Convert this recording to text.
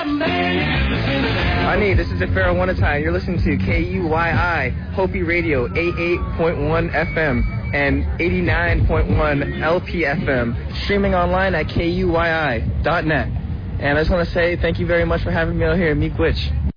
Ani, this is Afaro Wanatai. You're listening to KUYI, Hopi Radio, 88.1 FM and 89.1 LPFM, streaming online at KUYI.net. And I just want to say thank you very much for having me out here at Miigwech.